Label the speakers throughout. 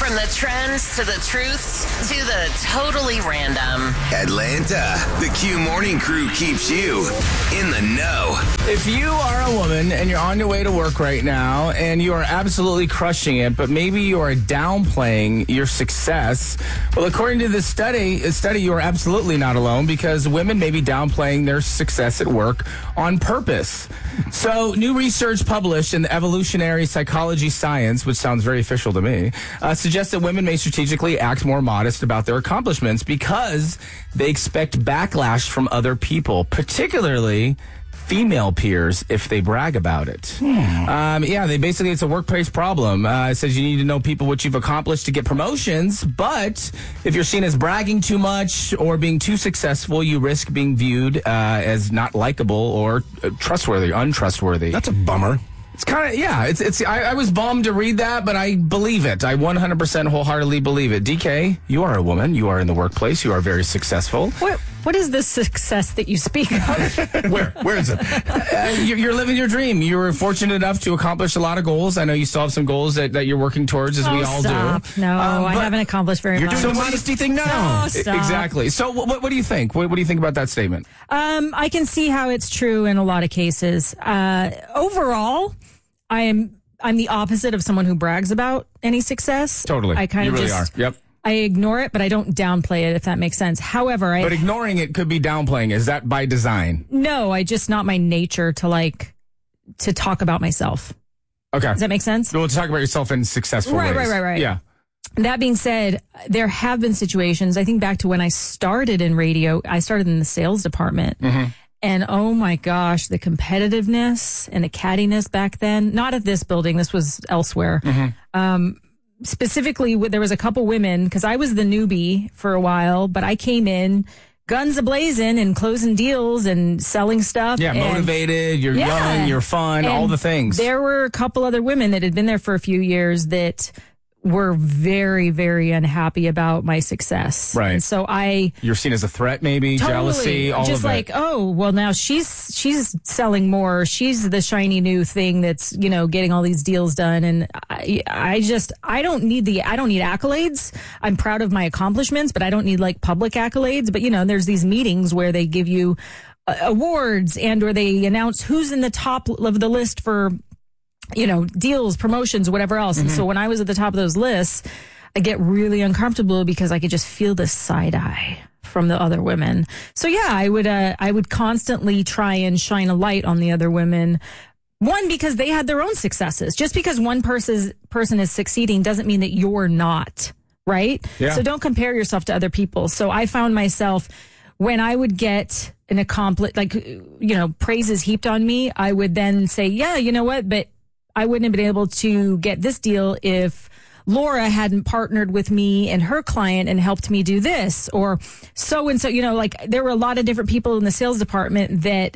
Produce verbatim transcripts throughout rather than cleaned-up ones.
Speaker 1: From the trends to the truths to the totally random.
Speaker 2: Atlanta, the Q Morning Crew keeps you in the know.
Speaker 3: If you are a woman and you're on your way to work right now and you are absolutely crushing it, but maybe you are downplaying your success, well, according to this study, study, you are absolutely not alone because women may be downplaying their success at work on purpose. So, new research published in the Evolutionary Psychology Science, which sounds very official to me, uh, suggests that women may strategically act more modest about their accomplishments because they expect backlash from other people, particularly female peers, if they brag about it. Hmm. Um, yeah, they basically, it's a workplace problem. Uh, it says you need to know people what you've accomplished to get promotions, but if you're seen as bragging too much or being too successful, you risk being viewed uh, as not likable or uh, trustworthy, untrustworthy.
Speaker 4: That's a bummer.
Speaker 3: It's kind of, yeah, it's, it's, I, I was bummed to read that, but I believe it. I one hundred percent wholeheartedly believe it. D K, you are a woman. You are in the workplace. You are very successful.
Speaker 5: What, what is this success that you speak of?
Speaker 4: Where, where is it?
Speaker 3: Uh, you're, you're living your dream. You were fortunate enough to accomplish a lot of goals. I know you still have some goals that, that you're working towards, as
Speaker 5: oh,
Speaker 3: we all
Speaker 5: stop.
Speaker 3: do.
Speaker 5: No,
Speaker 3: Um,
Speaker 5: I
Speaker 3: but
Speaker 5: haven't accomplished very
Speaker 4: You're
Speaker 5: much.
Speaker 4: doing the modesty thing now.
Speaker 5: No, stop.
Speaker 3: Exactly. So what, what do you think? What, what do you think about that statement?
Speaker 5: Um, I can see how it's true in a lot of cases. Uh, overall, I am I'm the opposite of someone who brags about any success.
Speaker 3: Totally.
Speaker 5: I kind
Speaker 3: you
Speaker 5: of
Speaker 3: really
Speaker 5: just
Speaker 3: are. Yep.
Speaker 5: I ignore it, but I don't downplay it, if that makes sense. However, I
Speaker 3: But ignoring it could be downplaying. Is that by design?
Speaker 5: no, I just not my nature to like to talk about myself.
Speaker 3: Okay.
Speaker 5: Does that make sense?
Speaker 3: We'll talk about yourself in successful
Speaker 5: Right,
Speaker 3: ways.
Speaker 5: right, right, right.
Speaker 3: Yeah.
Speaker 5: That being said, there have been situations, I think back to when I started in radio, I started in the sales department.
Speaker 3: Mm-hmm.
Speaker 5: And oh my gosh, the competitiveness and the cattiness back then, not at this building, this was elsewhere.
Speaker 3: Mm-hmm.
Speaker 5: Um, specifically, there was a couple women, because I was the newbie for a while, but I came in guns a-blazing and closing deals and selling stuff.
Speaker 3: Yeah,
Speaker 5: and
Speaker 3: motivated, you're
Speaker 5: Yeah.
Speaker 3: young, you're fun,
Speaker 5: And
Speaker 3: all the things.
Speaker 5: There were a couple other women that had been there for a few years that were very, very unhappy about my success.
Speaker 3: Right.
Speaker 5: And so I
Speaker 3: You're seen as a threat, maybe,
Speaker 5: totally
Speaker 3: jealousy, all
Speaker 5: just
Speaker 3: of
Speaker 5: like,
Speaker 3: it.
Speaker 5: oh, well, now she's she's selling more. She's the shiny new thing that's, you know, getting all these deals done. And I, I just I don't need the I don't need accolades. I'm proud of my accomplishments, but I don't need like public accolades. But you know, there's these meetings where they give you uh, awards and or they announce who's in the top of the list for, you know, deals, promotions, whatever else.
Speaker 3: Mm-hmm.
Speaker 5: And so when I was at the top of those lists, I get really uncomfortable because I could just feel the side eye from the other women. So yeah, I would, uh, I would constantly try and shine a light on the other women. One, because they had their own successes. Just because one person's person is succeeding doesn't mean that you're not, right?
Speaker 3: Yeah.
Speaker 5: So don't compare yourself to other people. So I found myself when I would get an accompli like, you know, praises heaped on me, I would then say, yeah, you know what, but I wouldn't have been able to get this deal if Laura hadn't partnered with me and her client and helped me do this, or so and so, you know, like there were a lot of different people in the sales department that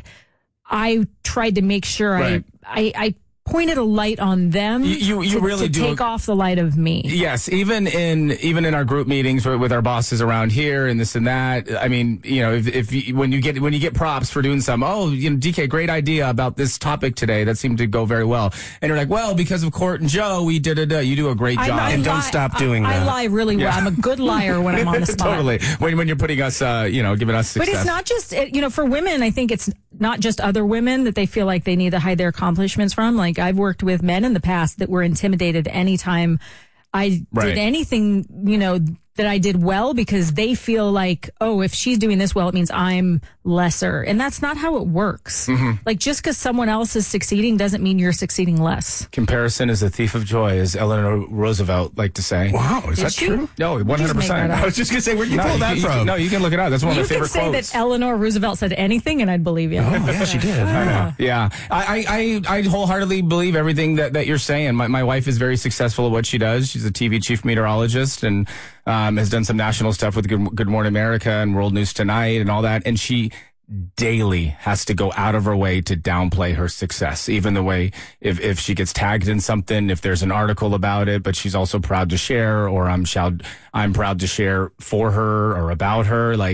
Speaker 5: I tried to make sure
Speaker 3: Right.
Speaker 5: I, I, I pointed a light on them
Speaker 3: You- you- you
Speaker 5: to,
Speaker 3: really
Speaker 5: to
Speaker 3: do
Speaker 5: take
Speaker 3: a-
Speaker 5: off the light of me.
Speaker 3: Yes, even in even in our group meetings with, with our bosses around here and this and that. I mean, you know, if, if you, when you get when you get props for doing some, oh, you know, D K, great idea about this topic today. That seemed to go very well. And you're like, well, because of Court and Joe, we did it. Uh, you do a great
Speaker 5: I
Speaker 3: job.
Speaker 5: lie-
Speaker 4: And don't
Speaker 5: lie-
Speaker 4: stop doing
Speaker 5: I,
Speaker 4: that.
Speaker 5: I lie really well.
Speaker 3: Yeah.
Speaker 5: I'm a good liar when I'm on the spot.
Speaker 3: Totally. When when you're putting us, uh, you know, giving us success.
Speaker 5: But it's not just, it- you know, for women, I think it's not just other women that they feel like they need to hide their accomplishments from. Like I've worked with men in the past that were intimidated anytime I
Speaker 3: Right.
Speaker 5: did anything, you know, that I did well because they feel like, oh, if she's doing this well, it means I'm lesser. And that's not how it works.
Speaker 3: Mm-hmm.
Speaker 5: Like just because someone else is succeeding doesn't mean you're succeeding less.
Speaker 3: Comparison is a thief of joy, as Eleanor Roosevelt liked to say.
Speaker 4: Wow, is
Speaker 5: Did
Speaker 4: that
Speaker 5: she?
Speaker 4: true?
Speaker 3: No, one hundred
Speaker 5: make that
Speaker 3: percent.
Speaker 5: up?
Speaker 4: I was just going to say, where'd you
Speaker 3: No,
Speaker 4: pull
Speaker 3: you,
Speaker 4: that
Speaker 3: you-
Speaker 4: from?
Speaker 3: no, you can look it up. That's one of
Speaker 5: You
Speaker 3: my
Speaker 5: can
Speaker 3: favorite
Speaker 5: say
Speaker 3: quotes.
Speaker 5: that Eleanor Roosevelt said anything and I'd believe you.
Speaker 4: Oh, yeah, she did. I know.
Speaker 3: Yeah, I, I, I I wholeheartedly believe everything that, that you're saying. My, my wife is very successful at what she does. She's a T V chief meteorologist and um, has done some national stuff with Good, Good Morning America and World News Tonight and all that. And she daily has to go out of her way to downplay her success, even the way if, if she gets tagged in something, if there's an article about it, but she's also proud to share, or I'm shout, I'm proud to share for her or about her. Like,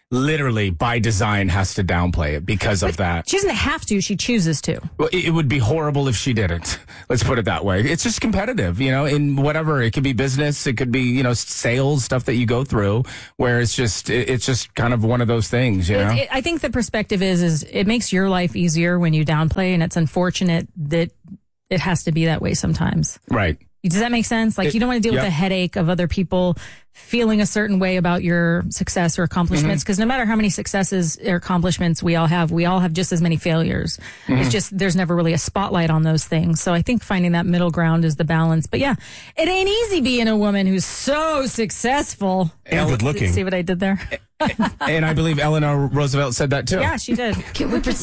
Speaker 3: literally by design has to downplay it because of that.
Speaker 5: She doesn't have to. She chooses to.
Speaker 3: Well, it it would be horrible if she didn't. Let's put it that way. It's just competitive, you know, in whatever. It could be business. It could be, you know, sales, stuff that you go through where it's just, it, it's just kind of one of those things, you know?
Speaker 5: It, it, I think the perspective is, is it makes your life easier when you downplay, and it's unfortunate that it has to be that way sometimes.
Speaker 3: Right.
Speaker 5: Does that make sense? Like,
Speaker 3: It-
Speaker 5: you don't want to deal
Speaker 3: yep.
Speaker 5: with the headache of other people feeling a certain way about your success or accomplishments. Because no matter how many successes or accomplishments we all have, we all have just as many failures. It's just, there's never really a spotlight on those things. So I think finding that middle ground is the balance. But yeah, it ain't easy being a woman who's so successful.
Speaker 4: And good looking.
Speaker 5: See what I did there?
Speaker 3: And I believe Eleanor Roosevelt said that too.
Speaker 5: Yeah, she did.